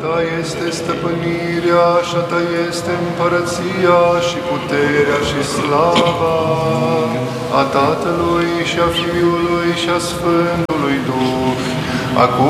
Ta este stăpânirea, și a Ta este împărăția și puterea și slava a Tatălui și a Fiului și a Sfântului Duh, acum